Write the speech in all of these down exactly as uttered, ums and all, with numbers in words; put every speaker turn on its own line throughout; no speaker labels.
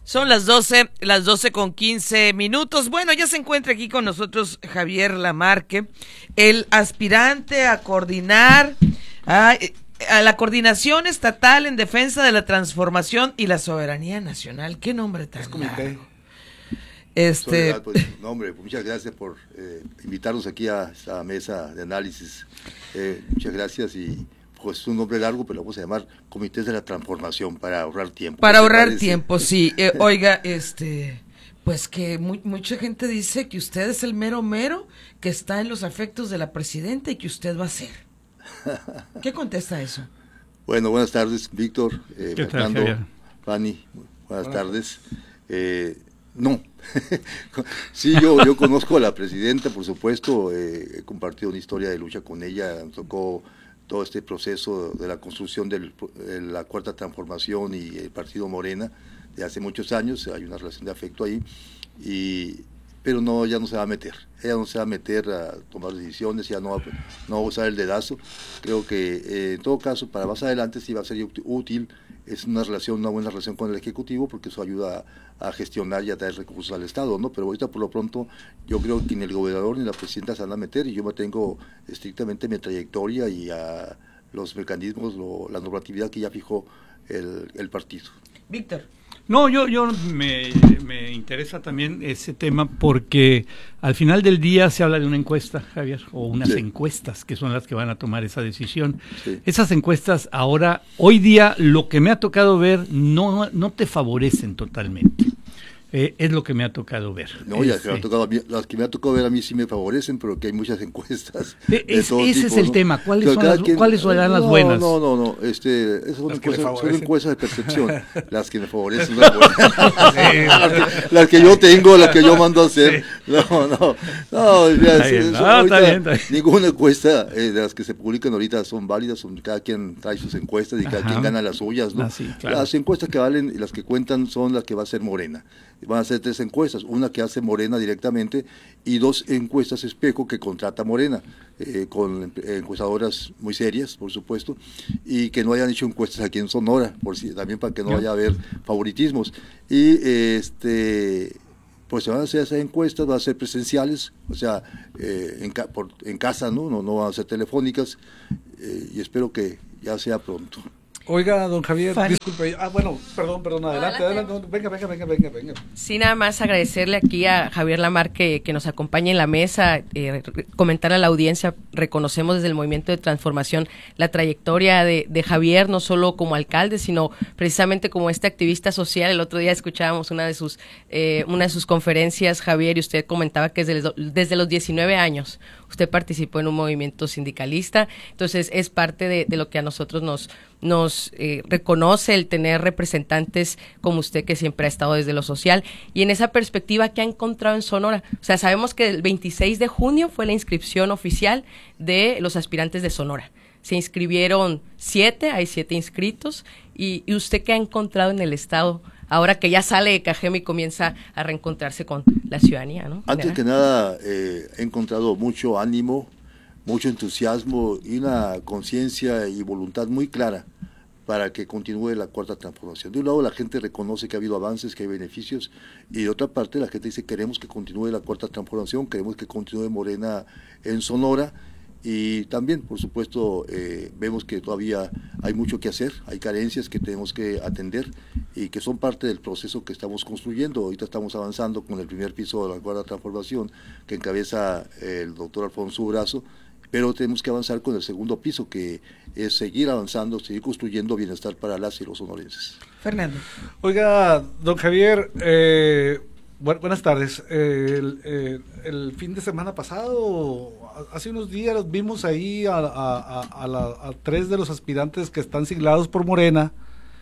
Son las doce, las doce con quince minutos. Bueno, ya se encuentra aquí con nosotros Javier Lamarque, el aspirante a coordinar a, a la Coordinación Estatal en Defensa de la Transformación y la Soberanía Nacional. ¿Qué nombre tan largo? Este...
Soledad, pues, no, hombre, muchas gracias por eh, invitarnos aquí a esta mesa de análisis. Eh, muchas gracias y pues es un nombre largo, pero lo vamos a llamar Comités de la Transformación para ahorrar tiempo.
Para ahorrar tiempo, sí. Eh, oiga, este, pues que mu mucha gente dice que usted es el mero mero que está en los afectos de la presidenta y que usted va a ser. ¿Qué contesta eso?
Bueno, buenas tardes, Víctor, eh, Fernando,
tal,
Fanny, buenas tardes. Eh, no, sí, yo, yo conozco a la presidenta, por supuesto, eh, he compartido una historia de lucha con ella, me tocó todo este proceso de la construcción del, de la Cuarta Transformación y el Partido Morena de hace muchos años, hay una relación de afecto ahí, y, pero no, ya no se va a meter, ella no se va a meter a tomar decisiones, ya no va, no va a usar el dedazo. Creo que eh, en todo caso, para más adelante sí va a ser útil, es una relación, una buena relación con el Ejecutivo, porque eso ayuda a, a gestionar y a traer recursos al Estado, ¿no? Pero ahorita por lo pronto yo creo que ni el gobernador ni la presidenta se van a meter, y yo mantengo estrictamente mi trayectoria y a los mecanismos, lo, la normatividad que ya fijó el, el partido.
Víctor.
No, yo, yo me, me interesa también ese tema porque al final del día se habla de una encuesta, Javier, o unas sí. encuestas que son las que van a tomar esa decisión. Sí. Esas encuestas ahora, hoy día, lo que me ha tocado ver no, no te favorecen totalmente. Eh, es lo que me ha tocado ver.
No, ya, este, que me ha tocado a mí, las que me ha tocado ver a mí sí me favorecen, pero que hay muchas encuestas.
Eh, es, ese tipo, es el ¿no? tema. ¿Cuáles son las, quien, ¿cuáles serán
no,
las buenas?
No, no, no. Este, esas son, encuestas, son encuestas de percepción. Las que me favorecen las buenas. Sí, las, que, las que yo tengo, las que yo mando a hacer. Sí. No, no. No, ya, está bien, eso, no ahorita, está bien, está bien. Ninguna encuesta eh, de las que se publican ahorita son válidas. Son, cada quien trae sus encuestas y cada Ajá. quien gana las suyas, ¿no? Ah, sí, claro. Las encuestas que valen y las que cuentan son las que va a hacer Morena. Van a ser tres encuestas, una que hace Morena directamente y dos encuestas espejo que contrata Morena, eh, con encuestadoras muy serias, por supuesto, y que no hayan hecho encuestas aquí en Sonora, por si, también para que no vaya a haber favoritismos. Y este pues se van a hacer esas encuestas, van a ser presenciales, o sea, eh, en, ca por, en casa, ¿no? No, no van a ser telefónicas, eh, y espero que ya sea pronto.
Oiga, don Javier, Fanny. disculpe, ah, bueno, perdón, perdón, adelante, no, adelante, adelante, venga, venga, venga, venga, venga.
Sí, nada más agradecerle aquí a Javier Lamarque que, que nos acompañe en la mesa, eh, comentar a la audiencia, reconocemos desde el Movimiento de Transformación la trayectoria de, de Javier, no solo como alcalde, sino precisamente como este activista social. El otro día escuchábamos una de sus, eh, una de sus conferencias, Javier, y usted comentaba que desde, desde los diecinueve años usted participó en un movimiento sindicalista, entonces es parte de, de lo que a nosotros nos, nos eh, reconoce el tener representantes como usted que siempre ha estado desde lo social. Y en esa perspectiva, ¿qué ha encontrado en Sonora? O sea, sabemos que el veintiséis de junio fue la inscripción oficial de los aspirantes de Sonora. Se inscribieron siete, hay siete inscritos. ¿Y, y usted qué ha encontrado en el estado? Ahora que ya sale de Cajeme y comienza a reencontrarse con la ciudadanía, ¿no?
Antes que nada, eh, he encontrado mucho ánimo, mucho entusiasmo y una conciencia y voluntad muy clara para que continúe la Cuarta Transformación. De un lado la gente reconoce que ha habido avances, que hay beneficios, y de otra parte la gente dice queremos que continúe la Cuarta Transformación, queremos que continúe Morena en Sonora. Y también, por supuesto, eh, vemos que todavía hay mucho que hacer, hay carencias que tenemos que atender y que son parte del proceso que estamos construyendo. Ahorita estamos avanzando con el primer piso de la Cuarta Transformación que encabeza el doctor Alfonso Brazo, pero tenemos que avanzar con el segundo piso, que es seguir avanzando, seguir construyendo bienestar para las y los sonorenses.
Fernando.
Oiga, don Javier, eh, bu buenas tardes. Eh, el, eh, el fin de semana pasado, hace unos días, vimos ahí a, a, a, a, la, a tres de los aspirantes que están siglados por Morena,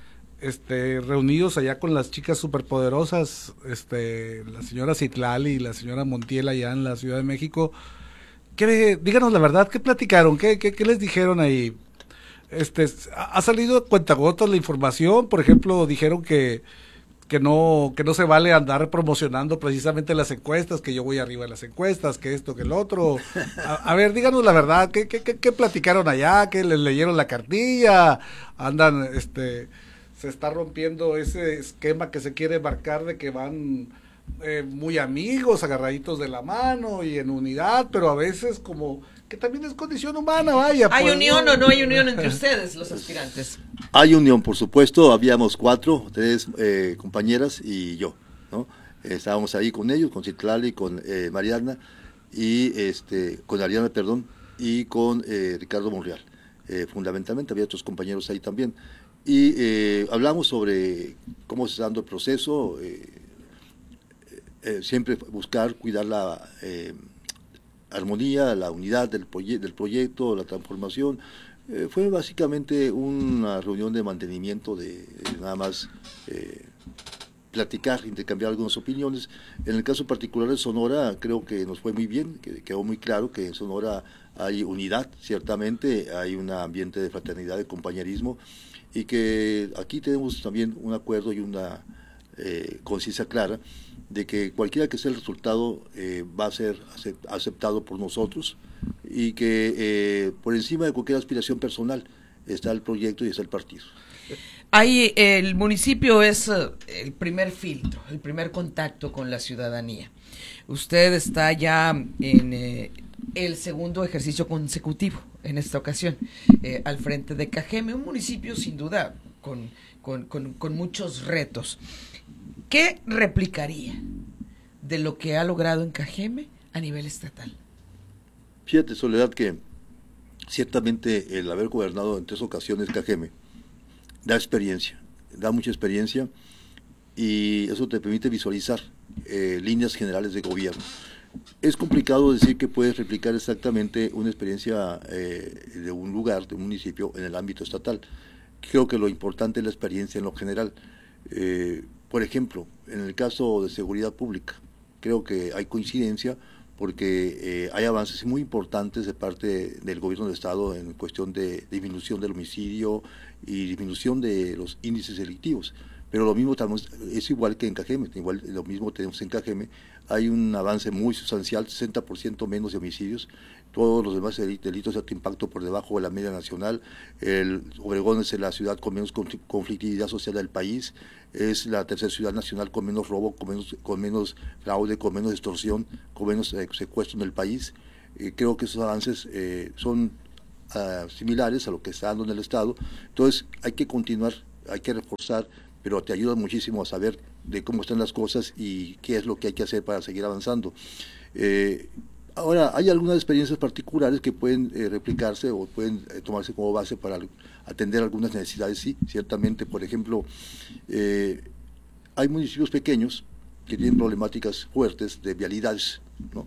este, reunidos allá con las chicas superpoderosas, este, la señora Citlali y la señora Montiel allá en la Ciudad de México. ¿Qué, díganos la verdad, ¿qué platicaron? ¿Qué, qué, qué les dijeron ahí? Este, ha salido a cuentagotas la información, por ejemplo, dijeron que que no que no se vale andar promocionando precisamente las encuestas, que yo voy arriba de las encuestas, que esto, que el otro. A, a ver, díganos la verdad, ¿qué, qué, qué, qué platicaron allá? ¿Qué les leyeron la cartilla? ¿Andan este se está rompiendo ese esquema que se quiere marcar de que van eh, muy amigos, agarraditos de la mano y en unidad, pero a veces como que también es condición humana, vaya.
¿Hay
pues,
unión no, o no hay unión entre ustedes, los aspirantes?
Hay unión, por supuesto, habíamos cuatro, tres eh, compañeras y yo, ¿no? Estábamos ahí con ellos, con Citlali, con eh, Mariana, y este, con Ariana, perdón, y con eh, Ricardo Monreal. Eh, fundamentalmente había otros compañeros ahí también. Y eh, hablamos sobre cómo se está dando el proceso, eh, eh, siempre buscar, cuidar la eh, armonía, la unidad del, proye del proyecto, la transformación. Eh, fue básicamente una reunión de mantenimiento, de, de nada más eh, platicar, intercambiar algunas opiniones. En el caso particular de Sonora, creo que nos fue muy bien, que quedó muy claro que en Sonora hay unidad, ciertamente, hay un ambiente de fraternidad, de compañerismo, y que aquí tenemos también un acuerdo y una eh, conciencia clara de que cualquiera que sea el resultado eh, va a ser aceptado por nosotros, y que eh, por encima de cualquier aspiración personal está el proyecto y está el partido.
Ahí el municipio es uh, el primer filtro, el primer contacto con la ciudadanía. Usted está ya en eh, el segundo ejercicio consecutivo en esta ocasión, eh, al frente de Cajeme, un municipio sin duda con, con, con, con muchos retos. ¿Qué replicaría de lo que ha logrado en Cajeme a nivel estatal?
Fíjate, Soledad, que ciertamente el haber gobernado en tres ocasiones Cajeme da experiencia, da mucha experiencia, y eso te permite visualizar eh, líneas generales de gobierno. Es complicado decir que puedes replicar exactamente una experiencia eh, de un lugar, de un municipio en el ámbito estatal. Creo que lo importante es la experiencia en lo general. Eh, por ejemplo, en el caso de seguridad pública, creo que hay coincidencia, porque eh, hay avances muy importantes de parte del gobierno del Estado en cuestión de disminución del homicidio y disminución de los índices delictivos. Pero lo mismo es igual que en Cajeme, igual lo mismo tenemos en Cajeme. Hay un avance muy sustancial, sesenta por ciento menos de homicidios, todos los demás delitos de alto impacto por debajo de la media nacional. El Obregón es la ciudad con menos conflictividad social del país, es la tercera ciudad nacional con menos robo, con menos, con menos fraude, con menos extorsión, con menos eh, secuestro en el país. Eh, creo que esos avances eh, son uh, similares a lo que está dando en el Estado. Entonces hay que continuar, hay que reforzar, pero te ayuda muchísimo a saber de cómo están las cosas y qué es lo que hay que hacer para seguir avanzando. Eh, ahora, hay algunas experiencias particulares que pueden eh, replicarse o pueden eh, tomarse como base para atender algunas necesidades, sí, ciertamente. Por ejemplo, eh, hay municipios pequeños que tienen problemáticas fuertes de vialidades, ¿no?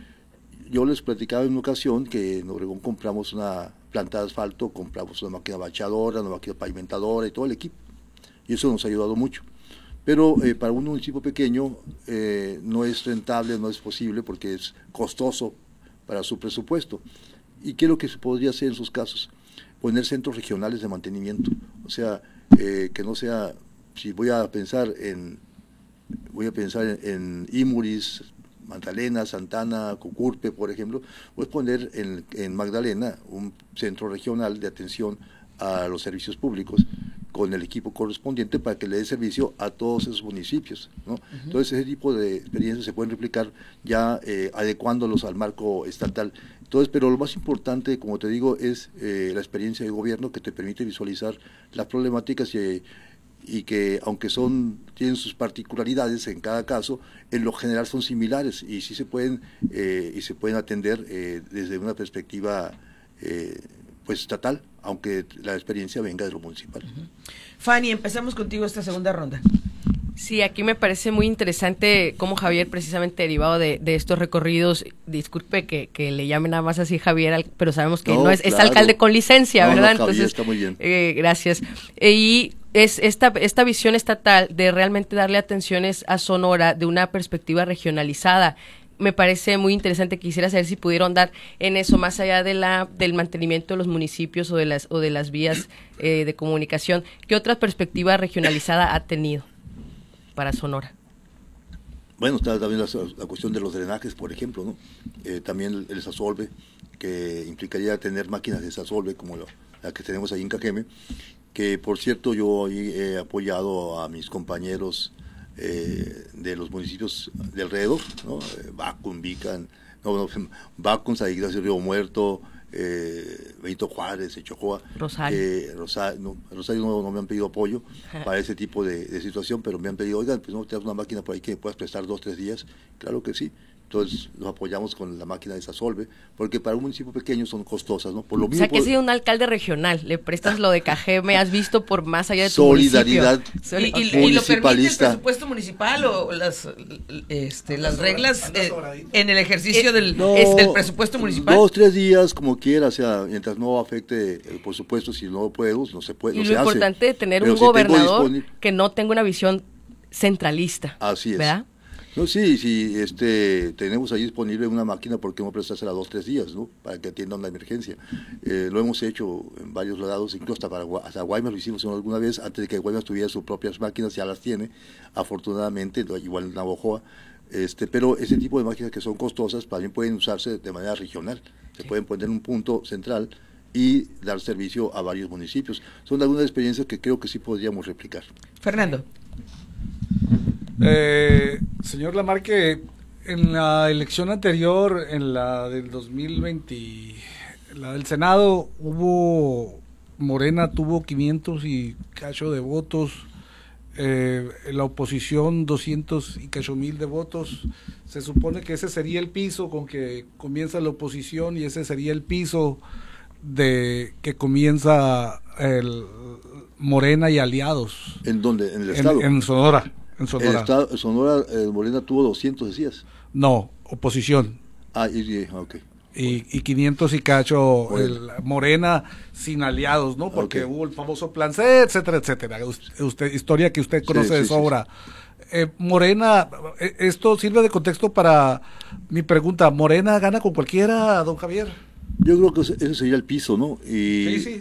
Yo les platicaba en una ocasión que en Obregón compramos una planta de asfalto, compramos una máquina bachadora, una máquina pavimentadora y todo el equipo, y eso nos ha ayudado mucho. Pero eh, para un municipio pequeño eh, no es rentable, no es posible, porque es costoso para su presupuesto. ¿Y qué es lo que se podría hacer en sus casos? Poner centros regionales de mantenimiento, o sea, eh, que no sea, si voy a pensar en, voy a pensar en, en Imuris, Magdalena, Santana, Cucurpe, por ejemplo, pues poner en, en Magdalena un centro regional de atención a los servicios públicos, con el equipo correspondiente para que le dé servicio a todos esos municipios, ¿no? Uh-huh. Entonces ese tipo de experiencias se pueden replicar ya eh, adecuándolos al marco estatal. Entonces, pero lo más importante, como te digo, es eh, la experiencia de gobierno, que te permite visualizar las problemáticas y, y que aunque son tienen sus particularidades en cada caso, en lo general son similares y sí se pueden eh, y se pueden atender eh, desde una perspectiva eh, pues estatal, aunque la experiencia venga de lo municipal.
Uh-huh. Fanny, empezamos contigo esta segunda ronda.
Sí, aquí me parece muy interesante cómo Javier, precisamente derivado de, de estos recorridos, disculpe que, que le llame nada más así Javier, pero sabemos que no, no es, claro. es alcalde con licencia,
no,
¿verdad?
No, Javier,
Entonces,
está muy bien.
Eh, gracias. Eh, y es esta, esta visión estatal de realmente darle atenciones a Sonora de una perspectiva regionalizada. Me parece muy interesante. Quisiera saber si pudieron dar en eso, más allá de la del mantenimiento de los municipios o de las o de las vías eh, de comunicación, ¿qué otra perspectiva regionalizada ha tenido para Sonora?
Bueno, está también la, la cuestión de los drenajes, por ejemplo, ¿no? Eh, también el, el desasolve, que implicaría tener máquinas de desasolve como lo, la que tenemos ahí en Cajeme, que por cierto yo he apoyado a mis compañeros eh, de los municipios de alrededor, ¿no? Eh, Bacun, Vican, no, no, Bacun, San Ignacio Río Muerto, eh, Benito Juárez, Echojoa,
Rosario.
Eh, Rosario, no, Rosario no, no me han pedido apoyo para ese tipo de, de situación, pero me han pedido, oigan, pues no, tienes una máquina por ahí que puedas prestar dos, tres días. Claro que sí. Entonces los apoyamos con la máquina de Sasolve, porque para un municipio pequeño son costosas, ¿no? Por lo mismo,
o sea, que si un alcalde regional le prestas lo de Cajeme, has visto por más allá de tu
solidaridad
municipio.
¿Y, y, y lo permite el presupuesto municipal o las, este, las reglas eh, en el ejercicio del,
no,
es del presupuesto municipal?
Dos, tres días, como quiera, o sea, mientras no afecte el presupuesto, si no puedo, no se puede,
y
no
lo
se
importante
hace.
de tener
Pero
un
si
gobernador que no tenga una visión centralista.
Así es.
¿Verdad?
No, sí, sí, este, tenemos ahí disponible una máquina, ¿por qué no prestársela dos, tres días, ¿no? Para que atiendan la emergencia. Eh, lo hemos hecho en varios lados, incluso hasta para hasta Guaymas lo hicimos alguna vez, antes de que Guaymas tuviera sus propias máquinas, ya las tiene, afortunadamente, igual en Navojoa, este, pero ese tipo de máquinas que son costosas también pueden usarse de manera regional, se sí. pueden poner en un punto central y dar servicio a varios municipios. Son algunas experiencias que creo que sí podríamos replicar.
Fernando.
Eh, señor Lamarque, en la elección anterior, en la del dos mil veinte, la del Senado, hubo, Morena tuvo quinientos y cacho de votos, eh, la oposición doscientos y cacho mil de votos. Se supone que ese sería el piso con que comienza la oposición y ese sería el piso de que comienza el Morena y aliados.
¿En dónde? ¿En el estado?
En, en Sonora. En Sonora.
El estado, en Sonora, eh, Morena tuvo doscientos, decías.
No, oposición.
Ah, y, y, ok.
Y, y quinientos y cacho, bueno. el Morena sin aliados, ¿no? Porque okay. hubo el famoso plan C, etcétera, etcétera. Usted, historia que usted conoce sí, de sí, sobra. Sí, sí. Eh, Morena, esto sirve de contexto para mi pregunta. ¿Morena gana con cualquiera, don Javier?
Yo creo que ese sería el piso, ¿no? Y
sí, sí.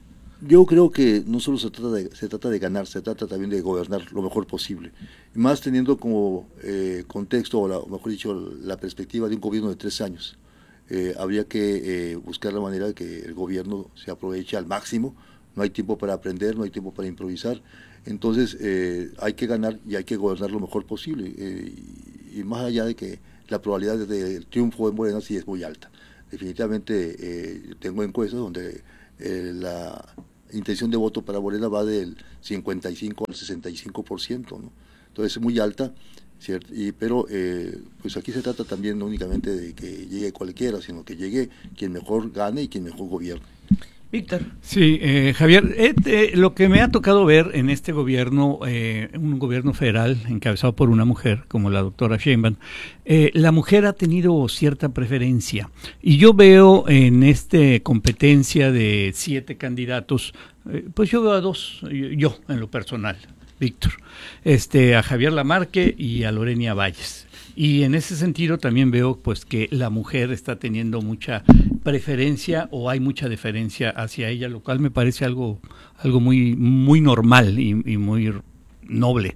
Yo creo que no solo se trata de se trata de ganar, se trata también de gobernar lo mejor posible. Y más teniendo como eh, contexto, o, la, o mejor dicho, la perspectiva de un gobierno de tres años. Eh, habría que eh, buscar la manera de que el gobierno se aproveche al máximo. No hay tiempo para aprender, no hay tiempo para improvisar. Entonces eh, hay que ganar y hay que gobernar lo mejor posible. Eh, y, y más allá de que la probabilidad del triunfo en Morena sí es muy alta. Definitivamente eh, tengo encuestas donde eh, la intención de voto para Morena va del cincuenta y cinco al sesenta y cinco por ciento, ¿no? Entonces es muy alta, ¿cierto? Y, pero eh, pues aquí se trata también no únicamente de que llegue cualquiera, sino que llegue quien mejor gane y quien mejor gobierne.
Víctor.
Sí, eh, Javier, eh, eh, lo que me ha tocado ver en este gobierno, eh, un gobierno federal encabezado por una mujer como la doctora Sheinbaum, eh, la mujer ha tenido cierta preferencia y yo veo en esta competencia de siete candidatos, eh, pues yo veo a dos, yo en lo personal, Víctor, este, a Javier Lamarque y a Lorena Valles. Y en ese sentido también veo pues que la mujer está teniendo mucha preferencia o hay mucha deferencia hacia ella, lo cual me parece algo, algo muy, muy normal y, y muy noble.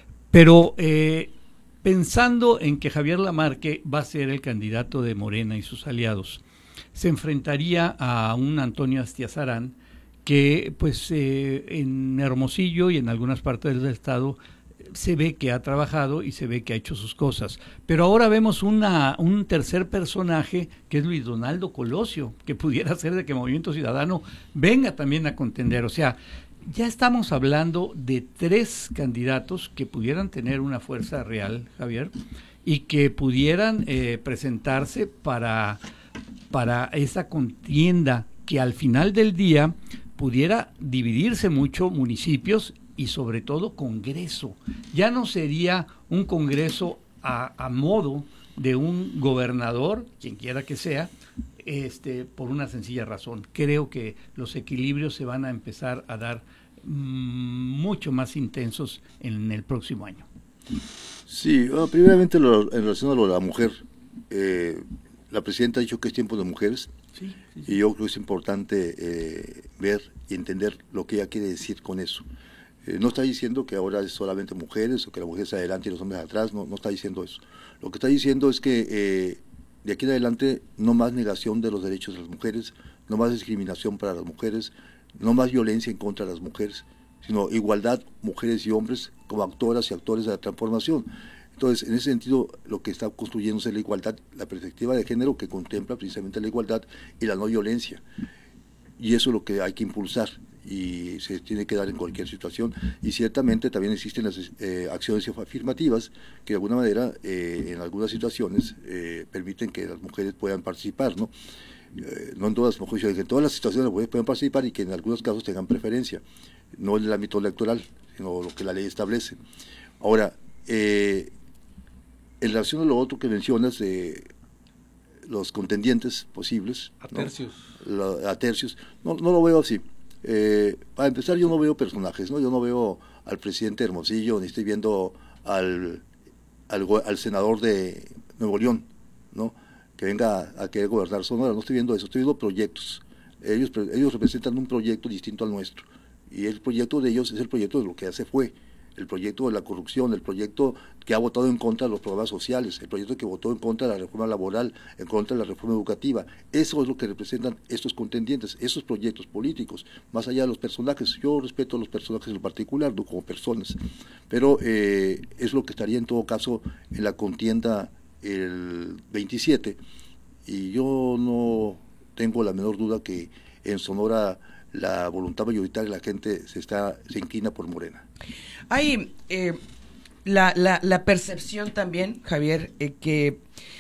Pero eh, pensando en que Javier Lamarque va a ser el candidato de Morena y sus aliados, se enfrentaría a un Antonio Astiazarán que pues eh, en Hermosillo y en algunas partes del estado se ve que ha trabajado y se ve que ha hecho sus cosas. Pero ahora vemos una, un tercer personaje que es Luis Donaldo Colosio, que pudiera ser de que Movimiento Ciudadano venga también a contender. O sea, ya estamos hablando de tres candidatos que pudieran tener una fuerza real, Javier, y que pudieran eh, presentarse para, para esa contienda que al final del día pudiera dividirse mucho municipios y sobre todo Congreso. Ya no sería un Congreso a, a modo de un gobernador, quien quiera que sea, este, por una sencilla razón. Creo que los equilibrios se van a empezar a dar mmm, mucho más intensos en el próximo año.
Sí, bueno, primeramente lo, en relación a lo de la mujer, eh, la presidenta ha dicho que es tiempo de mujeres, sí, sí, sí. Y yo creo que es importante eh, ver y entender lo que ella quiere decir con eso. Eh, no está diciendo que ahora es solamente mujeres o que la mujer está adelante y los hombres atrás, no, no está diciendo eso. Lo que está diciendo es que eh, de aquí en adelante no más negación de los derechos de las mujeres, no más discriminación para las mujeres, no más violencia en contra de las mujeres, sino igualdad, mujeres y hombres como actoras y actores de la transformación. Entonces, en ese sentido, lo que está construyéndose es la igualdad, la perspectiva de género que contempla precisamente la igualdad y la no violencia. Y eso es lo que hay que impulsar y se tiene que dar en cualquier situación. Y ciertamente también existen las eh, acciones afirmativas que de alguna manera, eh, en algunas situaciones, eh, permiten que las mujeres puedan participar, ¿no? Eh, no en todas, mejor dicho, en todas las situaciones las mujeres pueden participar y que en algunos casos tengan preferencia, no en el ámbito electoral, sino lo que la ley establece. Ahora, eh, en relación a lo otro que mencionas, eh, los contendientes posibles,
a tercios,
¿no? La, a tercios, no, no lo veo así. Eh, para empezar, yo no veo personajes, ¿no? Yo no veo al presidente Hermosillo, ni estoy viendo al, al, al senador de Nuevo León, ¿no? Que venga a, a querer gobernar Sonora, no estoy viendo eso, estoy viendo proyectos. Ellos, ellos representan un proyecto distinto al nuestro, y el proyecto de ellos es el proyecto de lo que ya se fue, el proyecto de la corrupción, el proyecto que ha votado en contra de los programas sociales, el proyecto que votó en contra de la reforma laboral, en contra de la reforma educativa. Eso es lo que representan estos contendientes, esos proyectos políticos, más allá de los personajes. Yo respeto a los personajes en lo particular, no como personas, pero eh, es lo que estaría en todo caso en la contienda el veintisiete, y yo no tengo la menor duda que en Sonora la voluntad mayoritaria de la gente se está se inclina por Morena.
Hay eh, la, la, la percepción también, Javier, eh, que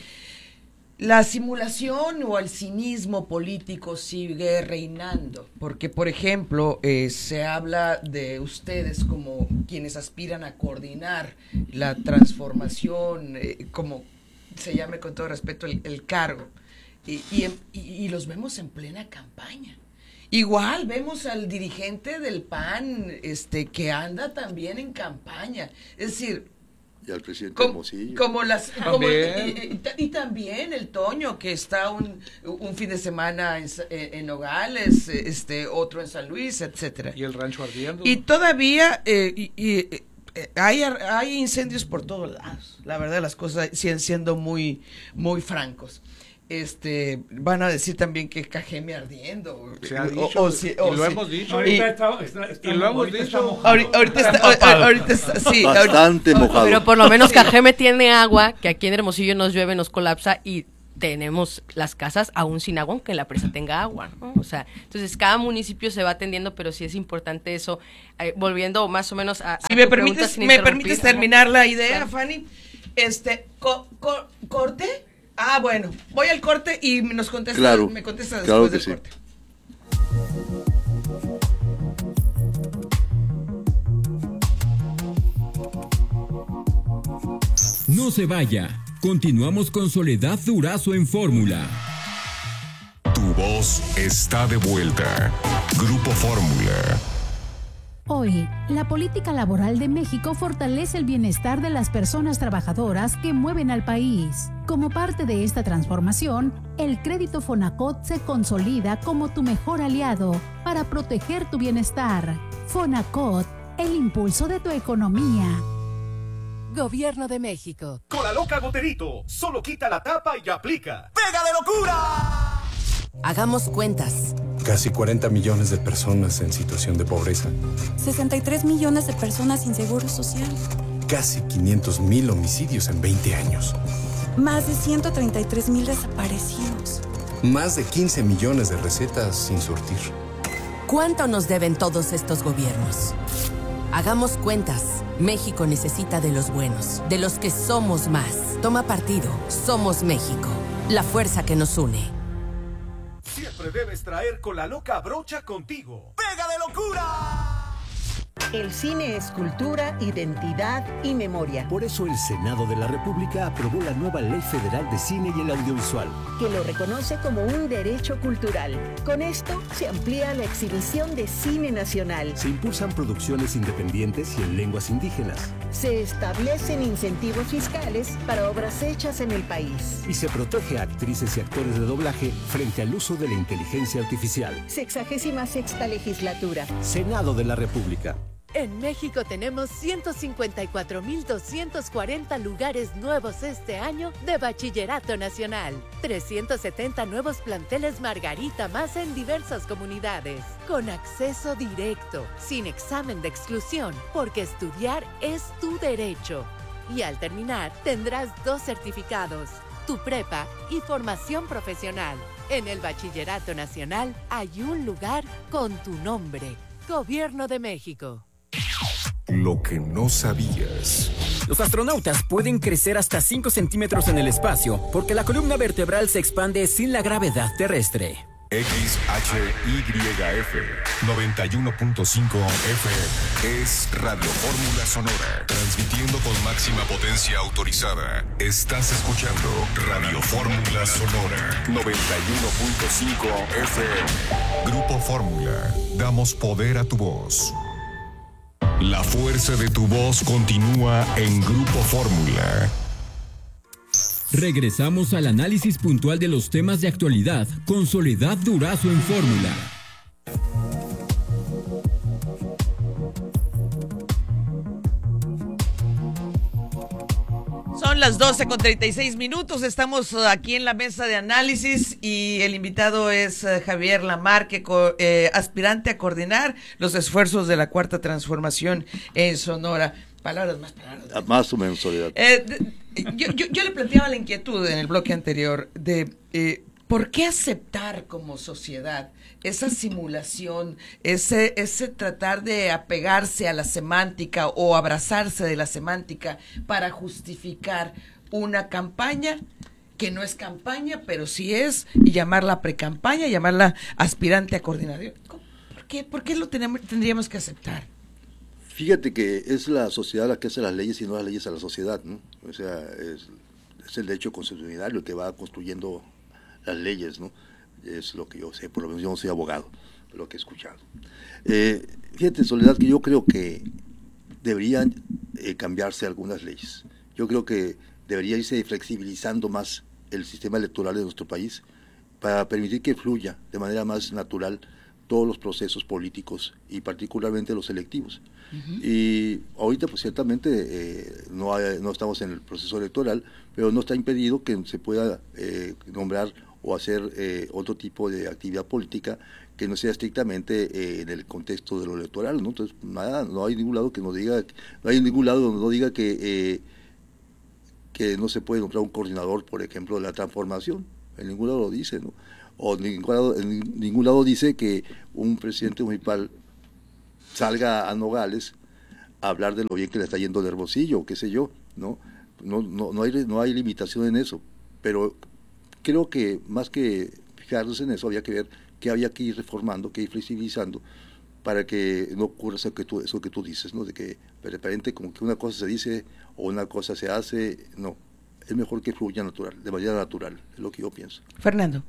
la simulación o el cinismo político sigue reinando, porque, por ejemplo, eh, se habla de ustedes como quienes aspiran a coordinar la transformación, eh, como se llame con todo respeto el, el cargo, y, y, y, y los vemos en plena campaña. Igual vemos al dirigente del P A N este, que anda también en campaña, es decir...
Y al presidente
como,
Hermosillo.
Como las, como, y, y, y también el Toño, que está un, un fin de semana en, en Nogales, este, otro en San Luis, etcétera.
Y el rancho ardiendo.
Y todavía eh, y, y, eh, hay, hay incendios por todos lados, la verdad las cosas siguen siendo muy, muy francos. Este, van a decir también que Cajeme ardiendo.
Se ha dicho,
o, o, si, o
y lo
si,
hemos dicho.
Ahorita está, está, está,
y lo hemos dicho.
Ahorita, ahorita está, ahorita está, sí.
Bastante
ahorita,
mojado.
Pero por lo menos Cajeme tiene agua, que aquí en Hermosillo nos llueve, nos colapsa y tenemos las casas aún sin agua, aunque la presa tenga agua, ¿no? O sea, entonces cada municipio se va atendiendo, pero sí es importante eso. Eh, volviendo más o menos a...
Si a me permites, me permites terminar la idea, claro. Fanny. Este, co, co, corte... Ah, bueno, voy al corte y nos contesta,
claro,
me contesta
claro
después del
sí.
corte.
No se vaya, continuamos con Soledad Durazo en Fórmula.
Tu voz está de vuelta. Grupo Fórmula.
Hoy, la política laboral de México fortalece el bienestar de las personas trabajadoras que mueven al país. Como parte de esta transformación, el crédito Fonacot se consolida como tu mejor aliado para proteger tu bienestar. Fonacot, el impulso de tu economía.
Gobierno de México.
Con la loca Goterito, solo quita la tapa y aplica. ¡Pega de locura!
Hagamos cuentas.
Casi cuarenta millones de personas en situación de pobreza.
sesenta y tres millones de personas sin seguro social.
Casi quinientos mil homicidios en veinte años.
Más de ciento treinta y tres mil desaparecidos.
Más de quince millones de recetas sin surtir.
¿Cuánto nos deben todos estos gobiernos? Hagamos cuentas. México necesita de los buenos, de los que somos más. Toma partido. Somos México. La fuerza que nos une.
Siempre debes traer con la loca brocha contigo. ¡Pega de locura!
El cine es cultura, identidad y memoria.
Por eso el Senado de la República aprobó la nueva Ley Federal de Cine y el Audiovisual,
que lo reconoce como un derecho cultural. Con esto se amplía la exhibición de cine nacional.
Se impulsan producciones independientes y en lenguas indígenas.
Se establecen incentivos fiscales para obras hechas en el país.
Y se protege a actrices y actores de doblaje frente al uso de la inteligencia artificial.
Sexagésima sexta legislatura.
Senado de la República.
En México tenemos ciento cincuenta y cuatro mil doscientos cuarenta lugares nuevos este año de Bachillerato Nacional. trescientos setenta nuevos planteles Margarita más en diversas comunidades. Con acceso directo, sin examen de exclusión, porque estudiar es tu derecho. Y al terminar, tendrás dos certificados, tu prepa y formación profesional. En el Bachillerato Nacional hay un lugar con tu nombre. Gobierno de México.
Lo que no sabías.
Los astronautas pueden crecer hasta cinco centímetros en el espacio porque la columna vertebral se expande sin la gravedad terrestre.
X H Y F noventa y uno punto cinco F M es Radio Fórmula Sonora, transmitiendo con máxima potencia autorizada. Estás escuchando Radio Fórmula Sonora noventa y uno punto cinco F M. Grupo Fórmula, damos poder a tu voz. La fuerza de tu voz continúa en Grupo Fórmula.
Regresamos al análisis puntual de los temas de actualidad con Soledad Durazo en Fórmula.
Son las doce con treinta y seis minutos, estamos aquí en la mesa de análisis y el invitado es Javier Lamarque, eh, aspirante a coordinar los esfuerzos de la Cuarta Transformación en Sonora. Palabras más, palabras.
Más o menos, Soledad.
Eh, yo, yo, yo le planteaba la inquietud en el bloque anterior de eh, ¿por qué aceptar como sociedad esa simulación, ese, ese tratar de apegarse a la semántica o abrazarse de la semántica para justificar una campaña que no es campaña, pero sí es, y llamarla precampaña, llamarla aspirante a coordinador? ¿Por qué, por qué lo tenemos, tendríamos que aceptar?
Fíjate que es la sociedad la que hace las leyes y no las leyes a la sociedad, ¿no? O sea, es, es el derecho constitucional el que va construyendo las leyes, ¿no? Es lo que yo sé, por lo menos yo no soy abogado, lo que he escuchado. Eh, fíjate, Soledad, que yo creo que deberían eh, cambiarse algunas leyes. Yo creo que debería irse flexibilizando más el sistema electoral de nuestro país para permitir que fluya de manera más natural todos los procesos políticos y particularmente los electivos. Uh-huh. Y ahorita pues ciertamente eh, no, hay, no estamos en el proceso electoral, pero no está impedido que se pueda eh, nombrar o hacer eh, otro tipo de actividad política que no sea estrictamente eh, en el contexto de lo electoral, ¿no? Entonces nada, no hay ningún lado que nos diga, no hay ningún lado donde no diga que eh, que no se puede nombrar un coordinador, por ejemplo, de la transformación. En ningún lado lo dice, ¿no? O en ningún lado, en ningún lado dice que un presidente municipal salga a Nogales a hablar de lo bien que le está yendo el Hermosillo, o qué sé yo, ¿no? No, no, no hay, no hay limitación en eso, pero creo que más que fijarnos en eso, había que ver que había que ir reformando, que ir flexibilizando, para que no ocurra eso que tú, eso que tú dices, ¿no? De que de repente como que una cosa se dice o una cosa se hace, no. Es mejor que fluya natural, de manera natural, es lo que yo pienso.
Fernando.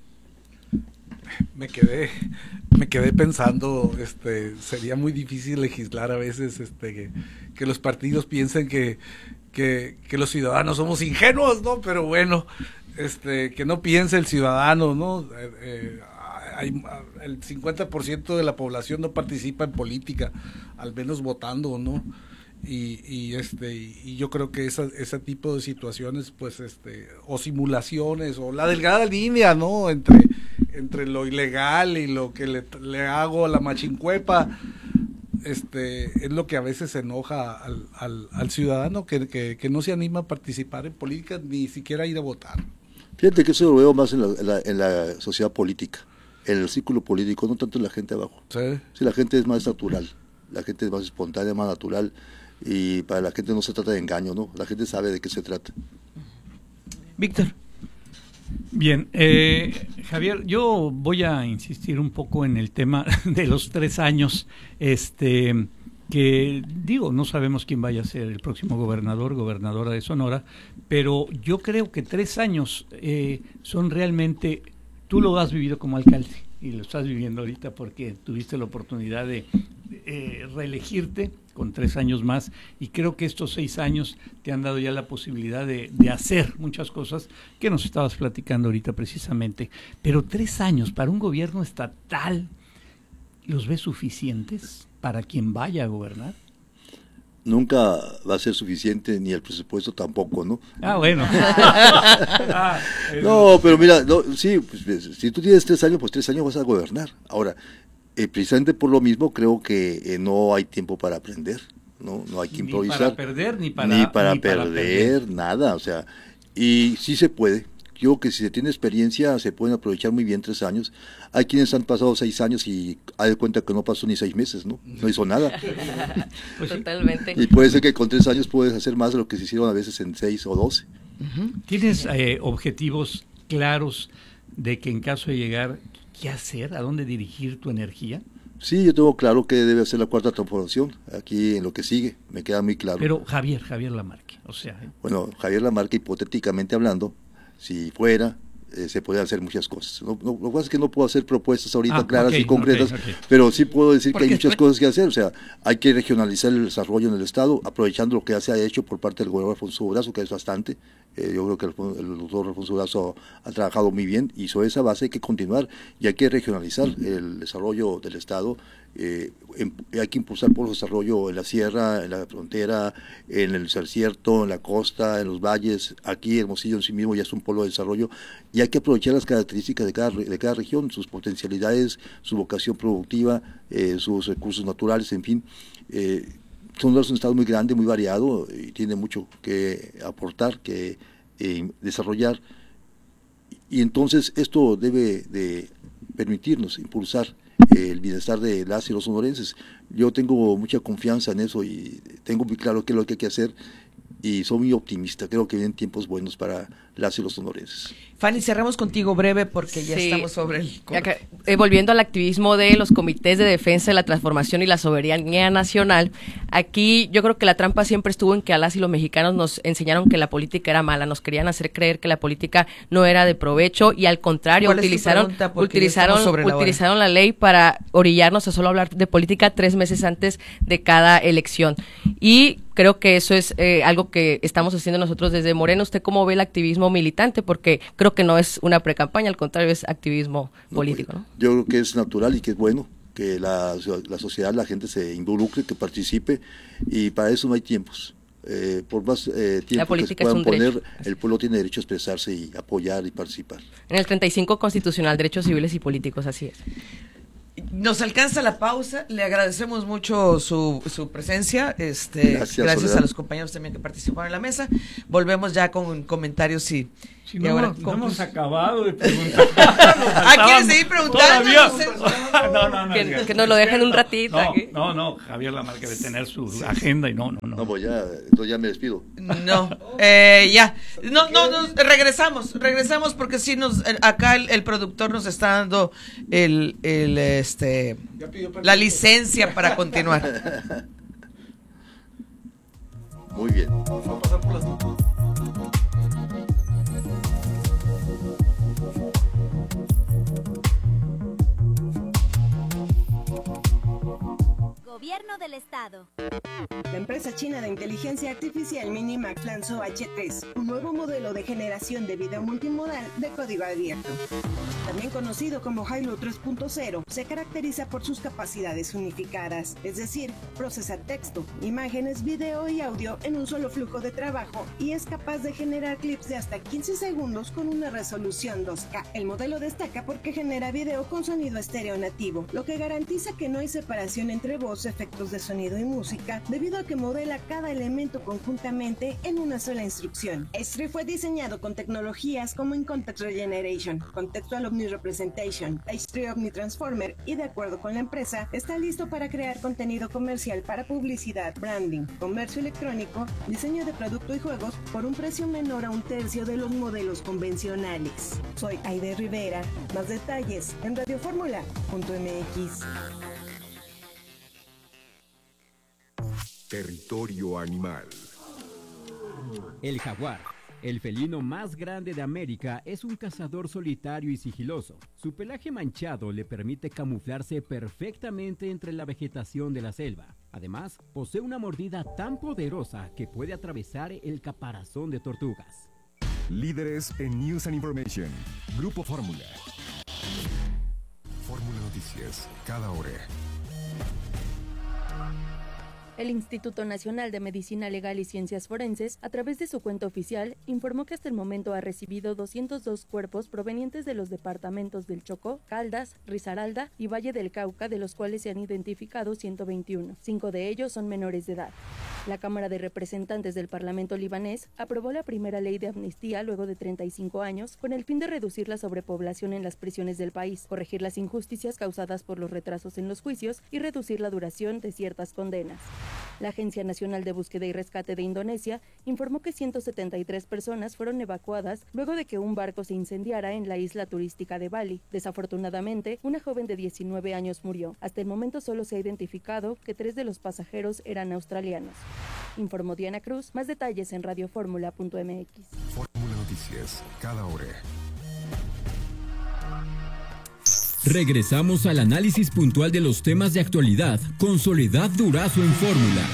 Me quedé, me quedé pensando, este, sería muy difícil legislar a veces, este, que, que los partidos piensen que, que, que los ciudadanos somos ingenuos, ¿no? Pero bueno, este, que no piense el ciudadano, ¿no? Eh, eh, hay, el cincuenta por ciento de la población no participa en política, al menos votando, ¿no? Y, y este y, y yo creo que esa, ese tipo de situaciones, pues, este, o simulaciones, o la delgada línea, ¿no? Entre, entre lo ilegal y lo que le, le hago a la machincuepa, este, es lo que a veces enoja al, al, al ciudadano que, que, que no se anima a participar en política, ni siquiera ir a votar.
Fíjate que eso lo veo más en la, en la, en la sociedad política, en el círculo político, no tanto en la gente abajo.
Sí.
Sí, la gente es más natural, la gente es más espontánea, más natural, y para la gente no se trata de engaño, ¿no? La gente sabe de qué se trata.
Víctor.
Bien, eh, Javier, yo voy a insistir un poco en el tema de los tres años, este, que digo, no sabemos quién vaya a ser el próximo gobernador, gobernadora de Sonora, pero yo creo que tres años eh, son realmente, tú lo has vivido como alcalde y lo estás viviendo ahorita porque tuviste la oportunidad de eh, reelegirte con tres años más, y creo que estos seis años te han dado ya la posibilidad de, de hacer muchas cosas que nos estabas platicando ahorita precisamente, pero tres años para un gobierno estatal, ¿los ves suficientes para quien vaya a gobernar?
Nunca va a ser suficiente, ni el presupuesto tampoco, ¿no?
Ah, bueno.
No, pero mira, no, sí, pues, si tú tienes tres años, pues tres años vas a gobernar. Ahora, eh, precisamente por lo mismo creo que eh, no hay tiempo para aprender, ¿no? No hay que improvisar.
Ni para perder, ni para,
ni para,
ni
perder,
para perder,
nada, o sea, y sí se puede. Yo creo que si se tiene experiencia se pueden aprovechar muy bien tres años. Hay quienes han pasado seis años y hay de cuenta que no pasó ni seis meses, ¿no? No hizo nada.
Pues totalmente.
Y puede ser que con tres años puedes hacer más de lo que se hicieron a veces en seis o doce.
Uh-huh. ¿Tienes eh, objetivos claros de que en caso de llegar, qué hacer, a dónde dirigir tu energía?
Sí, yo tengo claro que debe ser la cuarta transformación, aquí en lo que sigue, me queda muy claro.
Pero Javier, Javier Lamarque, o sea... ¿eh?
Bueno, Javier Lamarque, hipotéticamente hablando, si fuera, eh, se podrían hacer muchas cosas. No, no, lo que pasa es que no puedo hacer propuestas ahorita
ah,
claras
okay,
y concretas,
okay, okay.
pero sí puedo decir que hay muchas
después...
cosas que hacer. O sea, hay que regionalizar el desarrollo en el Estado, aprovechando lo que ya se ha hecho por parte del gobernador Alfonso Durazo, que es bastante. Eh, yo creo que el, el doctor Alfonso Durazo ha trabajado muy bien y sobre esa base hay que continuar y hay que regionalizar el desarrollo del Estado. Eh, en, hay que impulsar por el desarrollo en la sierra, en la frontera, en el desierto, en la costa, en los valles. Aquí Hermosillo en sí mismo ya es un polo de desarrollo y hay que aprovechar las características de cada, de cada región, sus potencialidades, su vocación productiva, eh, sus recursos naturales, en fin. Eh, Sonora es un estado muy grande, muy variado y tiene mucho que aportar, que eh, desarrollar, y entonces esto debe de permitirnos impulsar eh, el bienestar de las y los sonorenses. Yo tengo mucha confianza en eso y tengo muy claro qué es lo que hay que hacer y soy muy optimista, creo que vienen tiempos buenos para las y los sonorenses.
Fanny, cerramos contigo breve porque ya
sí.
estamos sobre el...
Acá, eh, volviendo al activismo de los comités de defensa de la transformación y la soberanía nacional, aquí yo creo que la trampa siempre estuvo en que a las y los mexicanos nos enseñaron que la política era mala, nos querían hacer creer que la política no era de provecho y al contrario, utilizaron, utilizaron, la, utilizaron la ley para orillarnos a solo hablar de política tres meses antes de cada elección. Y creo que eso es eh, algo que estamos haciendo nosotros desde Morena. ¿Usted cómo ve el activismo militante? Porque creo que no es una precampaña, al contrario, es activismo no, político, ¿no?
Yo creo que es natural y que es bueno que la, la sociedad, la gente se involucre, que participe, y para eso no hay tiempos. Eh, por más eh, tiempo que se puedan poner, el pueblo tiene derecho a expresarse y apoyar y participar.
En el treinta y cinco constitucional, derechos civiles y políticos, así es.
Nos alcanza la pausa, le agradecemos mucho su, su presencia, este, gracias, gracias a los compañeros también que participaron en la mesa. Volvemos ya con comentarios y,
si
y
no,
ahora
no hemos acabado de preguntar.
¿Ah, quieres seguir preguntando?
No, no, no.
Que, que, que nos lo dejen un ratito.
No,
aquí.
no, no, Javier Lamarque debe tener su agenda y no, no, no.
No, pues ya, entonces ya me despido.
No, eh, ya. No, no, no, regresamos, regresamos porque sí nos, acá el, el productor nos está dando el, el este, la licencia para continuar.
Muy bien.
Vamos a pasar por las...
Gobierno del Estado.
La empresa china de inteligencia artificial Minimax lanzó H tres, un nuevo modelo de generación de video multimodal de código abierto. También conocido como Hilo tres punto cero, se caracteriza por sus capacidades unificadas, es decir, procesa texto, imágenes, video y audio en un solo flujo de trabajo y es capaz de generar clips de hasta quince segundos con una resolución dos K. El modelo destaca porque genera video con sonido estéreo nativo, lo que garantiza que no hay separación entre voz, efectos de sonido y música, debido a que modela cada elemento conjuntamente en una sola instrucción. H tres fue diseñado con tecnologías como In Context Regeneration, Contextual Omni-Representation, H tres Omni-Transformer y, de acuerdo con la empresa, está listo para crear contenido comercial para publicidad, branding, comercio electrónico, diseño de producto y juegos por un precio menor a un tercio de los modelos convencionales. Soy Aide Rivera. Más detalles en radioformula punto m x.
Territorio animal.
El jaguar, el felino más grande de América, es un cazador solitario y sigiloso. Su pelaje manchado le permite camuflarse perfectamente entre la vegetación de la selva. Además, posee una mordida tan poderosa que puede atravesar el caparazón de tortugas.
Líderes en News and Information. Grupo Fórmula. Fórmula Noticias, cada hora.
El Instituto Nacional de Medicina Legal y Ciencias Forenses, a través de su cuenta oficial, informó que hasta el momento ha recibido doscientos dos cuerpos provenientes de los departamentos del Chocó, Caldas, Risaralda y Valle del Cauca, de los cuales se han identificado ciento veintiuno. Cinco de ellos son menores de edad. La Cámara de Representantes del Parlamento libanés aprobó la primera ley de amnistía luego de treinta y cinco años, con el fin de reducir la sobrepoblación en las prisiones del país, corregir las injusticias causadas por los retrasos en los juicios y reducir la duración de ciertas condenas. La Agencia Nacional de Búsqueda y Rescate de Indonesia informó que ciento setenta y tres personas fueron evacuadas luego de que un barco se incendiara en la isla turística de Bali. Desafortunadamente, una joven de diecinueve años murió. Hasta el momento solo se ha identificado que tres de los pasajeros eran australianos. Informó Diana Cruz. Más detalles en radioformula punto m x.
Fórmula Noticias, cada hora.
Regresamos al análisis puntual de los temas de actualidad con Soledad Durazo en Fórmula.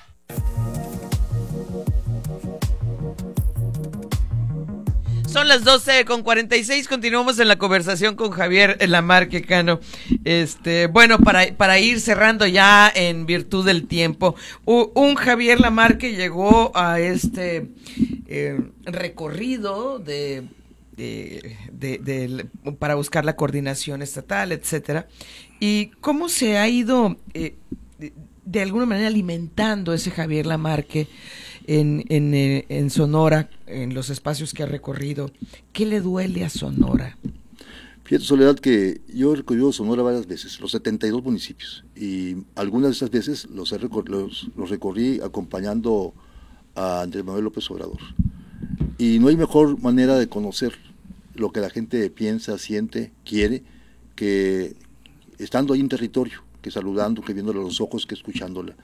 Son las doce con cuarenta y seis, continuamos en la conversación con Javier Lamarque Cano. Este, bueno, para, para ir cerrando ya en virtud del tiempo, un Javier Lamarque llegó a este eh, recorrido de... De, de, de, para buscar la coordinación estatal, etcétera, y cómo se ha ido eh, de, de alguna manera alimentando ese Javier Lamarque en, en, en Sonora, en los espacios que ha recorrido. ¿Qué le duele a Sonora?
Fíjate, Soledad, que yo he recorrido Sonora varias veces, los setenta y dos municipios, y algunas de esas veces los, he recor- los, los recorrí acompañando a Andrés Manuel López Obrador. Y no hay mejor manera de conocer lo que la gente piensa, siente, quiere, que estando ahí en territorio, que saludando, que viéndola a los ojos, que escuchándola.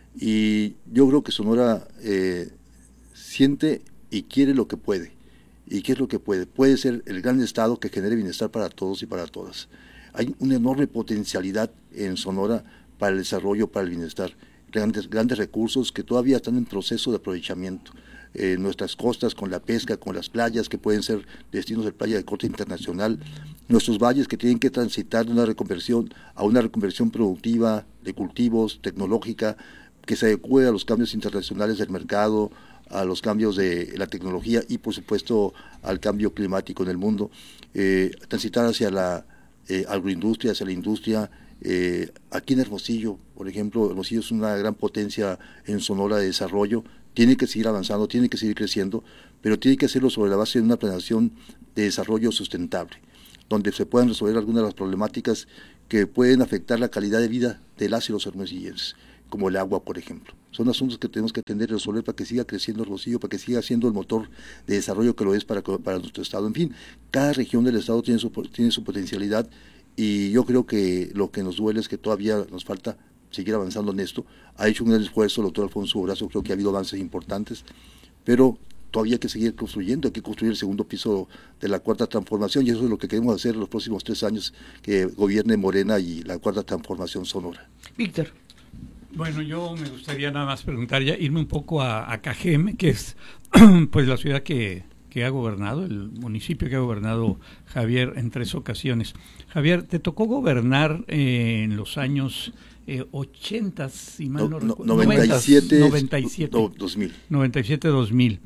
Y yo creo que Sonora eh, siente y quiere lo que puede. ¿Y qué es lo que puede? Puede ser el gran estado que genere bienestar para todos y para todas. Hay una enorme potencialidad en Sonora para el desarrollo, para el bienestar. Grandes, grandes recursos que todavía están en proceso de aprovechamiento. Eh, nuestras costas con la pesca, con las playas que pueden ser destinos de playa de corte internacional, nuestros valles que tienen que transitar de una reconversión a una reconversión productiva, de cultivos, tecnológica, que se adecue a los cambios internacionales del mercado, a los cambios de la tecnología y por supuesto al cambio climático en el mundo, eh, transitar hacia la eh, agroindustria, hacia la industria. Eh, aquí en Hermosillo, por ejemplo, Hermosillo es una gran potencia en Sonora de desarrollo, tiene que seguir avanzando, tiene que seguir creciendo, pero tiene que hacerlo sobre la base de una planeación de desarrollo sustentable, donde se puedan resolver algunas de las problemáticas que pueden afectar la calidad de vida de las y los hermosillenses, como el agua, por ejemplo. Son asuntos que tenemos que atender y resolver para que siga creciendo Hermosillo, para que siga siendo el motor de desarrollo que lo es para, para nuestro estado. En fin, cada región del estado tiene su, tiene su potencialidad y yo creo que lo que nos duele es que todavía nos falta seguir avanzando en esto. Ha hecho un gran esfuerzo el doctor Alfonso Durazo, creo que ha habido avances importantes, pero todavía hay que seguir construyendo, hay que construir el segundo piso de la Cuarta Transformación y eso es lo que queremos hacer en los próximos tres años que gobierne Morena y la Cuarta Transformación Sonora.
Víctor.
Bueno, yo me gustaría nada más preguntar, ya irme un poco a, a Cajeme, que es pues la ciudad que, que ha gobernado, el municipio que ha gobernado Javier en tres ocasiones. Javier, ¿te tocó gobernar eh, en los años eh, ochenta, si mal no, no recuerdo?
noventa y siete,
noventa y siete,
no, dos mil.
noventa y siete, dos mil.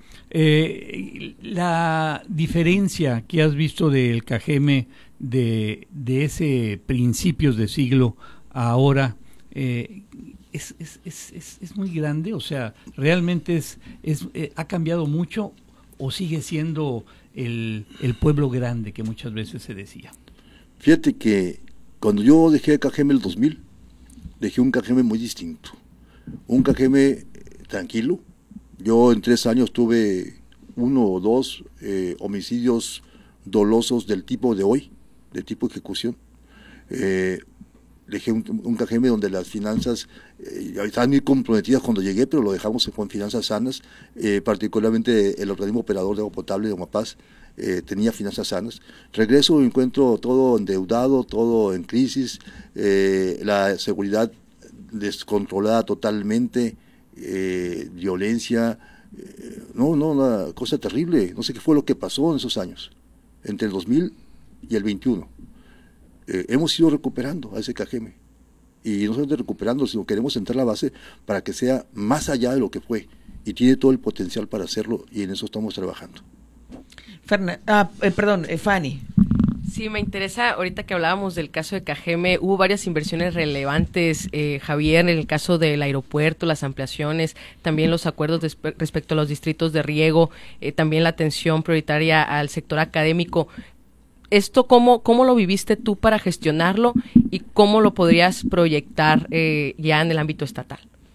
Eh, la diferencia que has visto del Cajeme de, de ese principios de siglo a ahora, eh, Es, es, es, es, es muy grande, o sea, realmente es, es eh, ha cambiado mucho o sigue siendo el, el pueblo grande que muchas veces se decía.
Fíjate que cuando yo dejé Cajeme el dos mil, dejé un Cajeme muy distinto, un Cajeme tranquilo. Yo en tres años tuve uno o dos eh, homicidios dolosos del tipo de hoy, del tipo de ejecución. Eh, Dejé un, un Cajeme donde las finanzas eh, estaban muy comprometidas cuando llegué, pero lo dejamos con finanzas sanas, eh, particularmente el organismo operador de agua potable de Omapaz eh, tenía finanzas sanas. Regreso y encuentro todo endeudado, todo en crisis, eh, la seguridad descontrolada totalmente, eh, violencia, eh, no, no, una cosa terrible. No sé qué fue lo que pasó en esos años, entre el dos mil y el veintiuno. Eh, hemos ido recuperando a ese Cajeme, y no solamente recuperando, sino queremos sentar la base para que sea más allá de lo que fue, y tiene todo el potencial para hacerlo, y en eso estamos trabajando.
Fernan, ah, eh, perdón, eh, Fanny.
Sí, me interesa, ahorita que hablábamos del caso de Cajeme, hubo varias inversiones relevantes, eh, Javier, en el caso del aeropuerto, las ampliaciones, también los acuerdos despe- respecto a los distritos de riego, eh, también la atención prioritaria al sector académico. ¿Esto cómo, cómo lo viviste tú para gestionarlo y cómo lo podrías proyectar eh, ya en el ámbito estatal?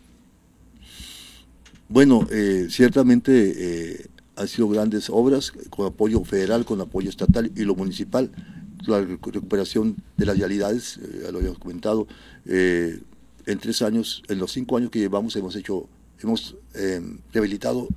Bueno, eh, ciertamente eh, han sido grandes obras con apoyo federal, con apoyo estatal y lo municipal. La recuperación de las vialidades, eh, ya lo habíamos comentado, eh, en tres años, en los cinco años que llevamos hemos hecho, hemos eh, rehabilitado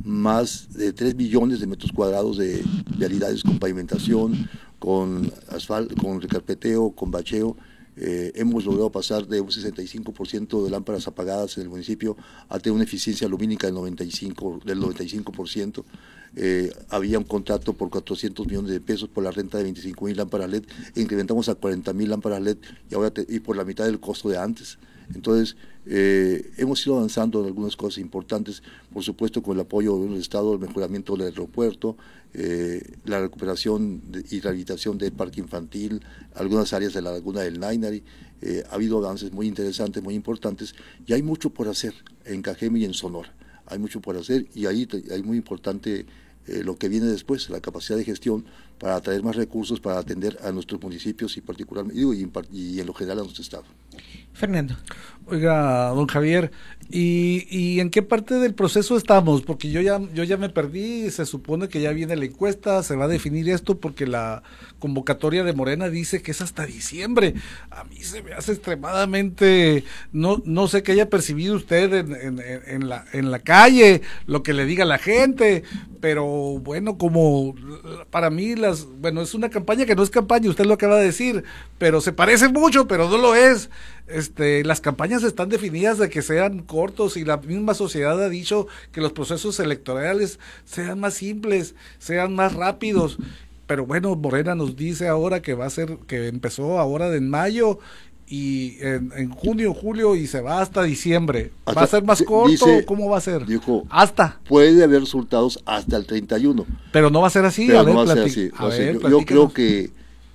más de tres millones de metros cuadrados de vialidades con pavimentación, con asfalto, con recarpeteo, con bacheo. Eh, hemos logrado pasar de un sesenta y cinco por ciento de lámparas apagadas en el municipio a tener una eficiencia lumínica del noventa y cinco por ciento. Eh, había un contrato por cuatrocientos millones de pesos por la renta de veinticinco mil lámparas L E D, e incrementamos a cuarenta mil lámparas L E D y ahora te, y por la mitad del costo de antes. Entonces, eh, hemos ido avanzando en algunas cosas importantes, por supuesto con el apoyo del Estado, el mejoramiento del aeropuerto, eh, la recuperación de, y rehabilitación del parque infantil, algunas áreas de la laguna del Nainari. Eh, ha habido avances muy interesantes, muy importantes, y hay mucho por hacer en Cajeme y en Sonora. Hay mucho por hacer y ahí hay muy importante eh, lo que viene después, la capacidad de gestión para atraer más recursos para atender a nuestros municipios y particularmente digo, y, y en lo general a nuestro estado.
Fernando.
Oiga, don Javier, ¿y, y en qué parte del proceso estamos? Porque yo ya yo ya me perdí, se supone que ya viene la encuesta, se va a definir esto porque la convocatoria de Morena dice que es hasta diciembre. A mí se me hace extremadamente, no no sé qué haya percibido usted en, en, en, la, en la calle, lo que le diga la gente, pero bueno, como para mí las, bueno, es una campaña que no es campaña, usted lo acaba de decir, pero se parece mucho, pero no lo es. Este, las campañas están definidas de que sean cortos y la misma sociedad ha dicho que los procesos electorales sean más simples, sean más rápidos, pero bueno, Morena nos dice ahora que va a ser, que empezó ahora en mayo y en, en junio, julio y se va hasta diciembre. Hasta, ¿va a ser más corto? Dice, ¿cómo va a ser?
Dijo,
hasta.
Puede haber resultados hasta el treinta y uno.
Pero no va a ser así.
Pero
a
no
ver,
va a ser
platic-
así.
a
O sea,
ver,
yo, yo creo que,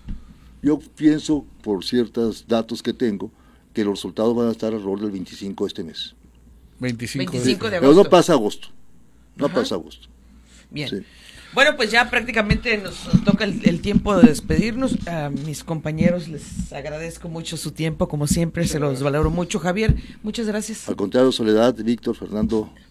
yo pienso por ciertos datos que tengo, que los resultados van a estar alrededor del veinticinco de este mes.
veinticinco,
veinticinco de
Pero
agosto.
no pasa agosto. No
Ajá.
pasa agosto.
Bien.
Sí.
Bueno, pues ya prácticamente nos toca el, el tiempo de despedirnos. A mis compañeros les agradezco mucho su tiempo, como siempre, se los valoro mucho. Javier, muchas gracias.
Al contrario, Soledad, Víctor, Fernando,